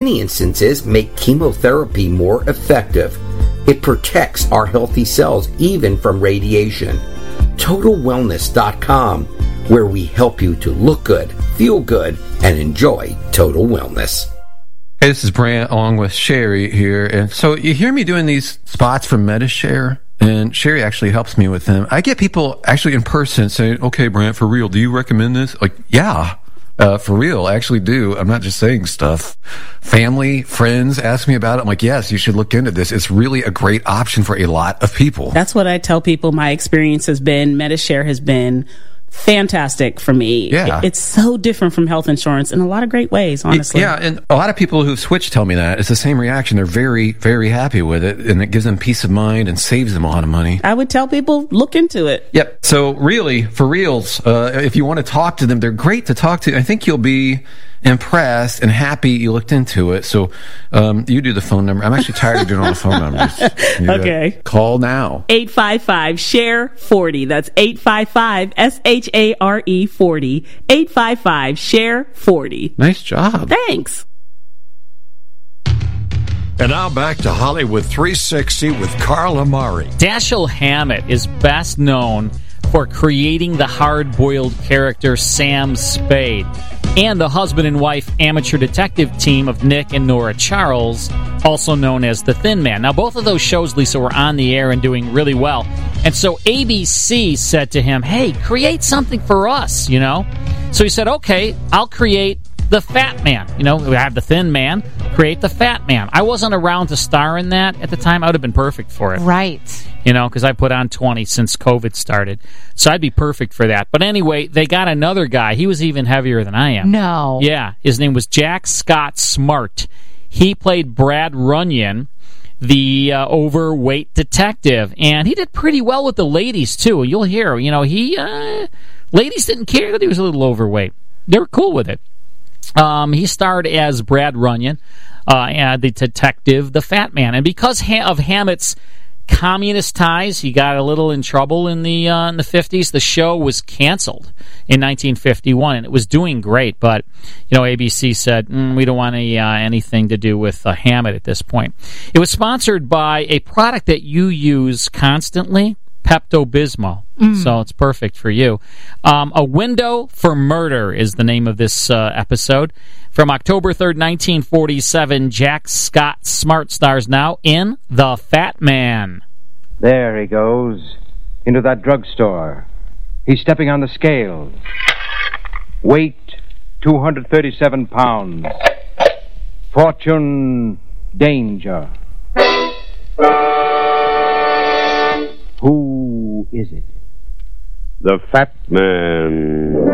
many instances make chemotherapy more effective. It protects our healthy cells even from radiation. TotalWellness.com, where we help you to look good, feel good, and enjoy total wellness. Hey, this is Brant along with Sherry here. And so you hear me doing these spots for Medi-Share, and Sherry actually helps me with them. I get people actually in person saying, okay, Brant, for real, do you recommend this? Like, yeah. For real, I actually do. I'm not just saying stuff. Family, friends ask me about it. I'm like, yes, you should look into this. It's really a great option for a lot of people. That's what I tell people my experience has been. Medi-Share has been fantastic for me. Yeah. It's so different from health insurance in a lot of great ways, honestly. Yeah, and a lot of people who've switched tell me that. It's the same reaction. They're very, very happy with it, and it gives them peace of mind and saves them a lot of money. I would tell people, look into it. Yep. So really, for reals, if you want to talk to them, they're great to talk to. I think you'll be impressed and happy you looked into it. So you do the phone number. I'm actually tired of doing all the phone numbers. Okay. Call now. 855-SHARE-40. That's 855-SHARE 40. 855-SHARE-40. Nice job. Thanks. And now back to Hollywood 360 with Carl Amari. Dashiell Hammett is best known for creating the hard-boiled character Sam Spade and the husband and wife amateur detective team of Nick and Nora Charles, also known as The Thin Man. Now, both of those shows, Lisa, were on the air and doing really well. And so ABC said to him, hey, create something for us, you know? So he said, okay, I'll create the Fat Man. You know, we have the Thin Man, create the Fat Man. I wasn't around to star in that at the time. I would have been perfect for it. Right. You know, because I put on 20 since COVID started. So I'd be perfect for that. But anyway, they got another guy. He was even heavier than I am. No. Yeah. His name was Jack Scott Smart. He played Brad Runyon, the overweight detective. And he did pretty well with the ladies, too. You'll hear, you know, ladies didn't care that he was a little overweight. They were cool with it. He starred as Brad Runyon, and the detective, the Fat Man. And because of Hammett's communist ties, he got a little in trouble in the 50s. The show was canceled in 1951, and it was doing great. But, you know, ABC said, we don't want anything to do with Hammett at this point. It was sponsored by a product that you use constantly, Pepto-Bismol. So it's perfect for you. A Window for Murder is the name of this episode. From October 3rd, 1947, Jack Scott Smart stars now in The Fat Man. There he goes, into that drugstore. He's stepping on the scales. Weight, 237 pounds. Fortune, danger. Who is it? The Fat Man.